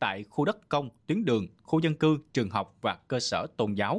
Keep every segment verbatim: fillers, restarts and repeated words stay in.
tại khu đất công, tuyến đường, khu dân cư, trường học và cơ sở tôn giáo.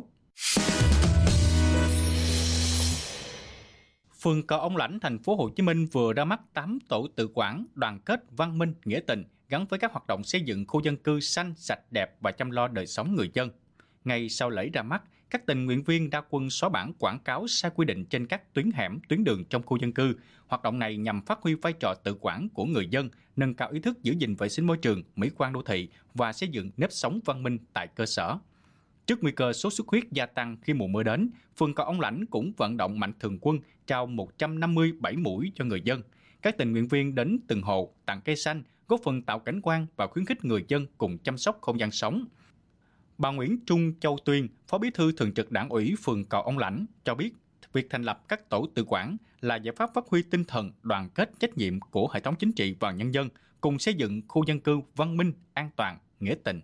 Phường Cầu Ông Lãnh, thành phố Hồ Chí Minh vừa ra mắt tám tổ tự quản, đoàn kết, văn minh, nghĩa tình gắn với các hoạt động xây dựng khu dân cư xanh, sạch, đẹp và chăm lo đời sống người dân. Ngay sau lễ ra mắt, các tình nguyện viên ra quân xóa bản quảng cáo sai quy định trên các tuyến hẻm, tuyến đường trong khu dân cư. Hoạt động này nhằm phát huy vai trò tự quản của người dân, nâng cao ý thức giữ gìn vệ sinh môi trường, mỹ quan đô thị và xây dựng nếp sống văn minh tại cơ sở. Trước nguy cơ sốt xuất huyết gia tăng khi mùa mưa đến, phường Cầu Ông Lãnh cũng vận động mạnh thường quân trao một trăm năm mươi bảy mũi cho người dân. Các tình nguyện viên đến từng hộ tặng cây xanh, góp phần tạo cảnh quan và khuyến khích người dân cùng chăm sóc không gian sống. Bà Nguyễn Trung Châu Tuyên, Phó Bí thư Thường trực Đảng ủy phường Cầu Ông Lãnh cho biết, việc thành lập các tổ tự quản là giải pháp phát huy tinh thần đoàn kết trách nhiệm của hệ thống chính trị và nhân dân, cùng xây dựng khu dân cư văn minh, an toàn, nghĩa tình.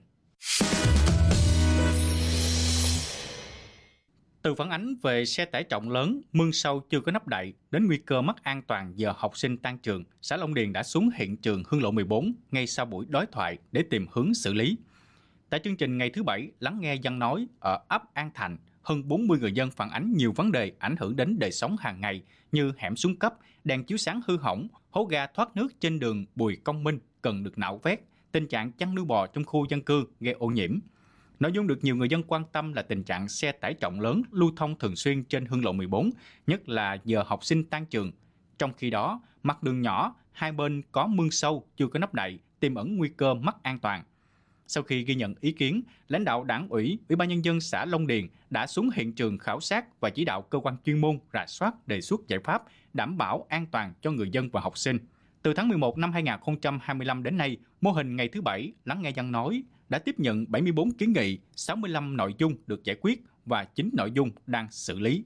Từ phản ánh về xe tải trọng lớn, mương sâu chưa có nắp đậy đến nguy cơ mất an toàn giờ học sinh tan trường, xã Long Điền đã xuống hiện trường Hương Lộ mười bốn ngay sau buổi đối thoại để tìm hướng xử lý. Tại chương trình ngày thứ Bảy, lắng nghe dân nói ở ấp An Thành, hơn bốn mươi người dân phản ánh nhiều vấn đề ảnh hưởng đến đời sống hàng ngày như hẻm xuống cấp, đèn chiếu sáng hư hỏng, hố ga thoát nước trên đường Bùi Công Minh cần được nạo vét, tình trạng chăn nuôi bò trong khu dân cư gây ô nhiễm. Nội dung được nhiều người dân quan tâm là tình trạng xe tải trọng lớn lưu thông thường xuyên trên Hương Lộ mười bốn, nhất là giờ học sinh tan trường. Trong khi đó, mặt đường nhỏ, hai bên có mương sâu chưa có nắp đậy, tiềm ẩn nguy cơ mất an toàn. Sau khi ghi nhận ý kiến, lãnh đạo Đảng ủy, Ủy ban Nhân dân xã Long Điền đã xuống hiện trường khảo sát và chỉ đạo cơ quan chuyên môn rà soát đề xuất giải pháp đảm bảo an toàn cho người dân và học sinh. Từ tháng mười một năm hai nghìn không trăm hai mươi lăm đến nay, mô hình ngày thứ Bảy lắng nghe dân nói đã tiếp nhận bảy mươi bốn kiến nghị, sáu mươi lăm nội dung được giải quyết và chín nội dung đang xử lý.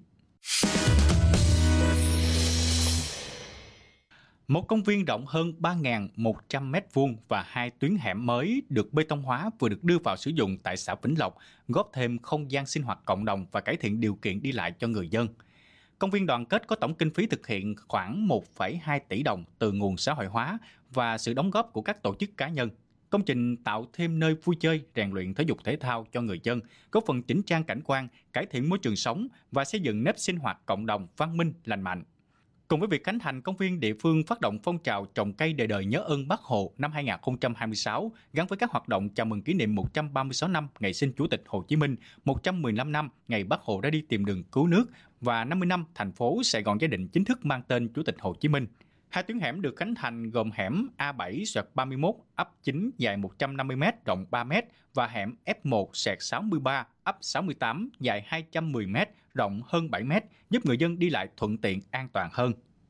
Một công viên rộng hơn ba nghìn một trăm mét vuông và hai tuyến hẻm mới được bê tông hóa vừa được đưa vào sử dụng tại xã Vĩnh Lộc, góp thêm không gian sinh hoạt cộng đồng và cải thiện điều kiện đi lại cho người dân. Công viên Đoàn kết có tổng kinh phí thực hiện khoảng một phẩy hai tỷ đồng từ nguồn xã hội hóa và sự đóng góp của các tổ chức cá nhân. Công trình tạo thêm nơi vui chơi, rèn luyện thể dục thể thao cho người dân, góp phần chỉnh trang cảnh quan, cải thiện môi trường sống và xây dựng nếp sinh hoạt cộng đồng văn minh, lành mạnh. Cùng với việc khánh thành công viên, địa phương phát động phong trào trồng cây đời đời nhớ ơn Bác Hồ năm hai nghìn không trăm hai mươi sáu, gắn với các hoạt động chào mừng kỷ niệm một trăm ba mươi sáu năm ngày sinh Chủ tịch Hồ Chí Minh, một trăm mười lăm năm ngày Bác Hồ ra đi tìm đường cứu nước và năm mươi năm thành phố Sài Gòn gia định chính thức mang tên Chủ tịch Hồ Chí Minh. Hai tuyến hẻm được khánh thành gồm hẻm A bảy ba mươi mốt ấp chín dài một trăm năm mươi mét, rộng ba mét và hẻm F một sáu mươi ba ấp sáu mươi tám dài hai trăm mười mét, rộng hơn bảy mét, giúp người dân đi lại thuận tiện, an toàn hơn.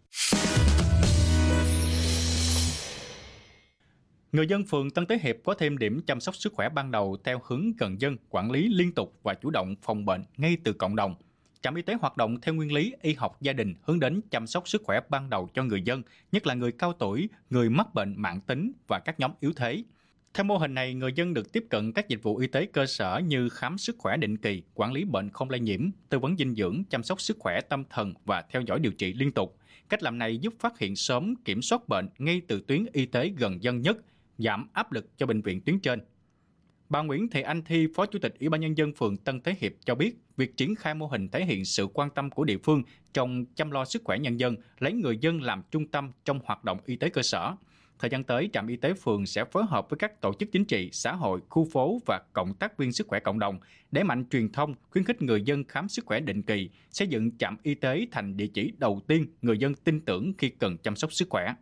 Người dân phường Tân Tế Hiệp có thêm điểm chăm sóc sức khỏe ban đầu theo hướng gần dân, quản lý liên tục và chủ động phòng bệnh ngay từ cộng đồng. Trạm y tế hoạt động theo nguyên lý y học gia đình, hướng đến chăm sóc sức khỏe ban đầu cho người dân, nhất là người cao tuổi, người mắc bệnh mãn tính và các nhóm yếu thế. Theo mô hình này, người dân được tiếp cận các dịch vụ y tế cơ sở như khám sức khỏe định kỳ, quản lý bệnh không lây nhiễm, tư vấn dinh dưỡng, chăm sóc sức khỏe tâm thần và theo dõi điều trị liên tục. Cách làm này giúp phát hiện sớm, kiểm soát bệnh ngay từ tuyến y tế gần dân nhất, giảm áp lực cho bệnh viện tuyến trên. Bà Nguyễn Thị Anh Thi, Phó Chủ tịch Ủy ban Nhân dân phường Tân Tế Hiệp cho biết, việc triển khai mô hình thể hiện sự quan tâm của địa phương trong chăm lo sức khỏe nhân dân, lấy người dân làm trung tâm trong hoạt động y tế cơ sở. Thời gian tới, trạm y tế phường sẽ phối hợp với các tổ chức chính trị, xã hội, khu phố và cộng tác viên sức khỏe cộng đồng, đẩy mạnh truyền thông, khuyến khích người dân khám sức khỏe định kỳ, xây dựng trạm y tế thành địa chỉ đầu tiên người dân tin tưởng khi cần chăm sóc sức khỏe.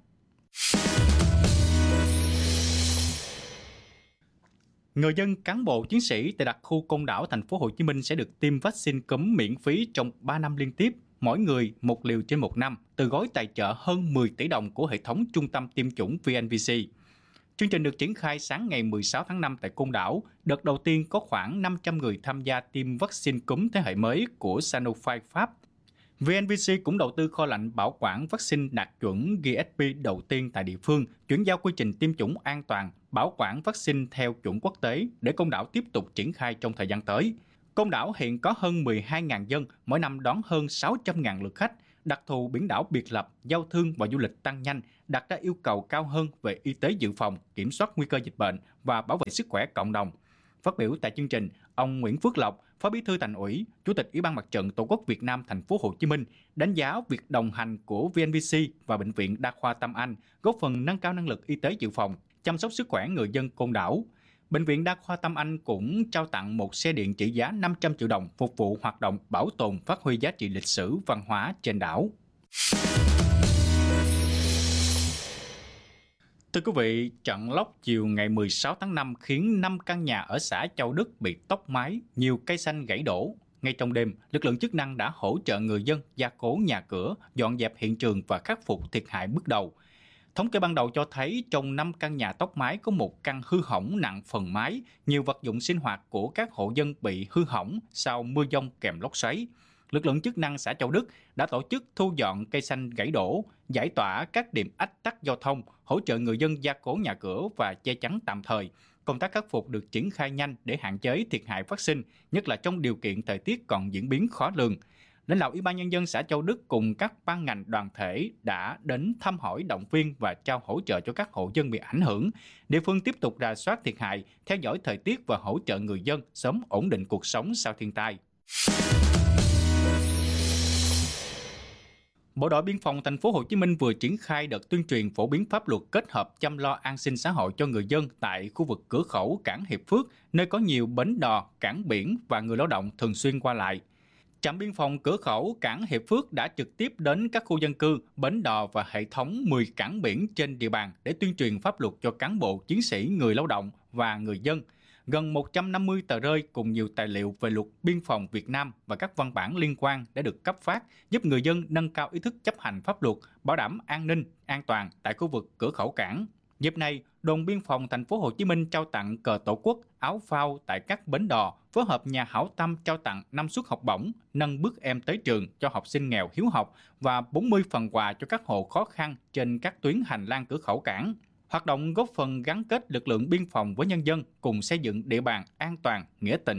Người dân, cán bộ, chiến sĩ tại đặc khu Côn Đảo, thành phố Hồ Chí Minh sẽ được tiêm vaccine cúm miễn phí trong ba năm liên tiếp, mỗi người một liều trên một năm, từ gói tài trợ hơn mười tỷ đồng của hệ thống trung tâm tiêm chủng vê en vê xê. Chương trình được triển khai sáng ngày mười sáu tháng năm tại Côn Đảo. Đợt đầu tiên có khoảng năm trăm người tham gia tiêm vaccine cúm thế hệ mới của Sanofi Pháp. vê en vê xê cũng đầu tư kho lạnh bảo quản vaccine đạt chuẩn giê ét pê đầu tiên tại địa phương, chuyển giao quy trình tiêm chủng an toàn, bảo quản vaccine theo chuẩn quốc tế để Côn Đảo tiếp tục triển khai trong thời gian tới. Côn Đảo hiện có hơn mười hai nghìn dân, mỗi năm đón hơn sáu trăm nghìn lượt khách. Đặc thù biển đảo biệt lập, giao thương và du lịch tăng nhanh, đặt ra yêu cầu cao hơn về y tế dự phòng, kiểm soát nguy cơ dịch bệnh và bảo vệ sức khỏe cộng đồng. Phát biểu tại chương trình, ông Nguyễn Phước Lộc, Phó Bí thư Thành ủy, Chủ tịch Ủy ban Mặt trận Tổ quốc Việt Nam thành phố Hồ Chí Minh đánh giá việc đồng hành của vê en vê xê và Bệnh viện Đa khoa Tâm Anh góp phần nâng cao năng lực y tế dự phòng, chăm sóc sức khỏe người dân Côn Đảo. Bệnh viện Đa khoa Tâm Anh cũng trao tặng một xe điện trị giá năm trăm triệu đồng phục vụ hoạt động bảo tồn phát huy giá trị lịch sử văn hóa trên đảo. Thưa quý vị, trận lốc chiều ngày mười sáu tháng năm khiến năm căn nhà ở xã Châu Đức bị tốc mái, nhiều cây xanh gãy đổ. Ngay trong đêm, lực lượng chức năng đã hỗ trợ người dân gia cố nhà cửa, dọn dẹp hiện trường và khắc phục thiệt hại bước đầu. Thống kê ban đầu cho thấy trong năm căn nhà tốc mái có một căn hư hỏng nặng phần mái, nhiều vật dụng sinh hoạt của các hộ dân bị hư hỏng sau mưa dông kèm lốc xoáy. Lực lượng chức năng xã Châu Đức đã tổ chức thu dọn cây xanh gãy đổ, giải tỏa các điểm ách tắc giao thông, hỗ trợ người dân gia cố nhà cửa và che chắn tạm thời. Công tác khắc phục được triển khai nhanh để hạn chế thiệt hại phát sinh, nhất là trong điều kiện thời tiết còn diễn biến khó lường. Lãnh đạo Ủy ban Nhân dân xã Châu Đức cùng các ban ngành đoàn thể đã đến thăm hỏi, động viên và trao hỗ trợ cho các hộ dân bị ảnh hưởng. Địa phương tiếp tục rà soát thiệt hại, theo dõi thời tiết và hỗ trợ người dân sớm ổn định cuộc sống sau thiên tai. Bộ đội Biên phòng thành phố Hồ Chí Minh vừa triển khai đợt tuyên truyền phổ biến pháp luật kết hợp chăm lo an sinh xã hội cho người dân tại khu vực cửa khẩu cảng Hiệp Phước, nơi có nhiều bến đò, cảng biển và người lao động thường xuyên qua lại. Trạm biên phòng cửa khẩu cảng Hiệp Phước đã trực tiếp đến các khu dân cư, bến đò và hệ thống mười cảng biển trên địa bàn để tuyên truyền pháp luật cho cán bộ, chiến sĩ, người lao động và người dân. Gần một trăm năm mươi tờ rơi cùng nhiều tài liệu về luật biên phòng Việt Nam và các văn bản liên quan đã được cấp phát, giúp người dân nâng cao ý thức chấp hành pháp luật, bảo đảm an ninh, an toàn tại khu vực cửa khẩu cảng. Dịp này, đồn biên phòng thành phố Hồ Chí Minh trao tặng cờ tổ quốc, áo phao tại các bến đò, phối hợp nhà hảo tâm trao tặng năm suất học bổng, nâng bước em tới trường cho học sinh nghèo hiếu học và bốn mươi phần quà cho các hộ khó khăn trên các tuyến hành lang cửa khẩu cảng. Hoạt động góp phần gắn kết lực lượng biên phòng với nhân dân cùng xây dựng địa bàn an toàn, nghĩa tình.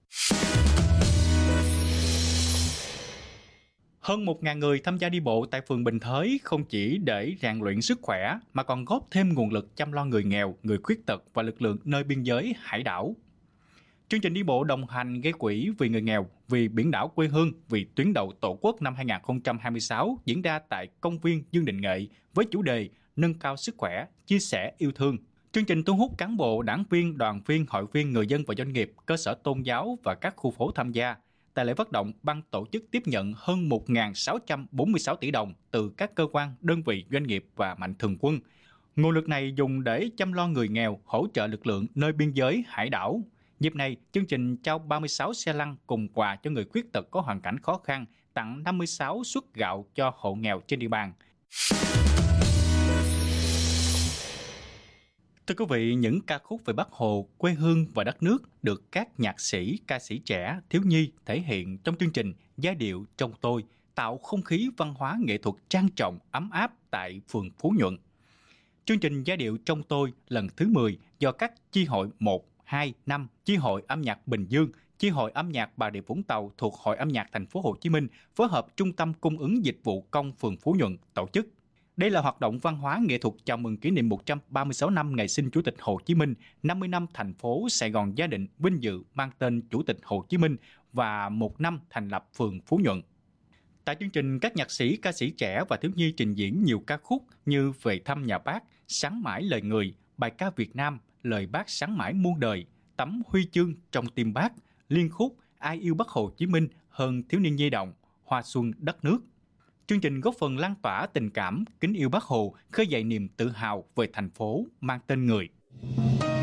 Hơn một nghìn người tham gia đi bộ tại phường Bình Thới không chỉ để rèn luyện sức khỏe mà còn góp thêm nguồn lực chăm lo người nghèo, người khuyết tật và lực lượng nơi biên giới hải đảo. Chương trình đi bộ đồng hành gây quỹ vì người nghèo, vì biển đảo quê hương, vì tuyến đầu Tổ quốc năm hai nghìn không trăm hai mươi sáu diễn ra tại công viên Dương Định Nghệ với chủ đề nâng cao sức khỏe, chia sẻ yêu thương. Chương trình thu hút cán bộ, đảng viên, đoàn viên, hội viên, người dân và doanh nghiệp, cơ sở tôn giáo và các khu phố tham gia. Tại lễ phát động, ban tổ chức tiếp nhận hơn một nghìn sáu trăm bốn mươi sáu tỷ đồng từ các cơ quan, đơn vị, doanh nghiệp và mạnh thường quân. Nguồn lực này dùng để chăm lo người nghèo, hỗ trợ lực lượng nơi biên giới hải đảo. Dịp này, chương trình trao ba mươi sáu xe lăn cùng quà cho người khuyết tật có hoàn cảnh khó khăn, tặng năm mươi sáu suất gạo cho hộ nghèo trên địa bàn. Thưa quý vị, những ca khúc về Bác Hồ, quê hương và đất nước được các nhạc sĩ, ca sĩ trẻ, thiếu nhi thể hiện trong chương trình Giai điệu trong tôi, tạo không khí văn hóa nghệ thuật trang trọng, ấm áp tại phường Phú Nhuận. Chương trình Giai điệu trong tôi lần thứ mười do các chi hội một, hai, năm, chi hội âm nhạc Bình Dương, chi hội âm nhạc Bà Rịa Vũng Tàu thuộc Hội âm nhạc thành phố Hồ Chí Minh phối hợp Trung tâm Cung ứng Dịch vụ Công phường Phú Nhuận tổ chức. Đây là hoạt động văn hóa nghệ thuật chào mừng kỷ niệm một trăm ba mươi sáu năm ngày sinh Chủ tịch Hồ Chí Minh, năm mươi năm thành phố Sài Gòn gia định vinh dự mang tên Chủ tịch Hồ Chí Minh và một năm thành lập phường Phú Nhuận. Tại chương trình, các nhạc sĩ, ca sĩ trẻ và thiếu nhi trình diễn nhiều ca khúc như Về thăm nhà Bác, Sáng mãi lời người, Bài ca Việt Nam, Lời Bác sáng mãi muôn đời, Tấm huy chương trong tim Bác, liên khúc Ai yêu Bác Hồ Chí Minh hơn thiếu niên nhi động, Hoa xuân đất nước. Chương trình góp phần lan tỏa tình cảm, kính yêu Bác Hồ, khơi dậy niềm tự hào về thành phố mang tên người.